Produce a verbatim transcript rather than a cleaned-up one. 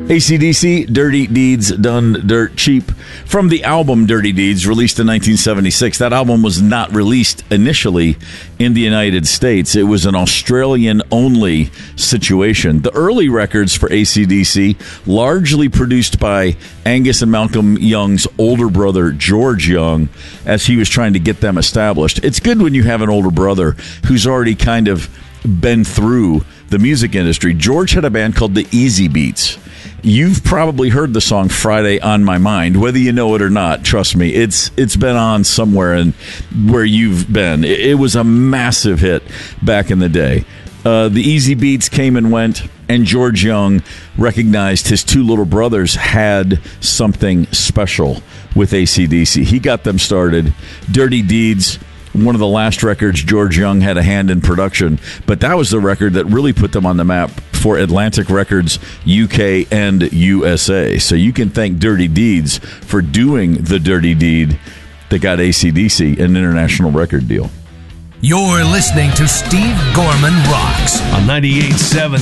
A C D C, Dirty Deeds Done Dirt Cheap, from the album Dirty Deeds, released in nineteen seventy-six. That album was not released initially in the United States. It was an Australian-only situation. The early records for A C D C, largely produced by Angus and Malcolm Young's older brother, George Young, as he was trying to get them established. It's good when you have an older brother who's already kind of been through the music industry. George had a band called the Easy Beats. You've probably heard the song Friday on My Mind, whether you know it or not. Trust me, it's it's been on somewhere and where you've been. It, it was a massive hit back in the day. Uh, the Easy Beats came and went, and George Young recognized his two little brothers had something special with A C D C. He got them started. Dirty Deeds, one of the last records George Young had a hand in production, but that was the record that really put them on the map for Atlantic Records U K and U S A. So you can thank Dirty Deeds for doing the dirty deed that got A C D C an international record deal. You're listening to Steve Gorman Rocks on ninety-eight point seven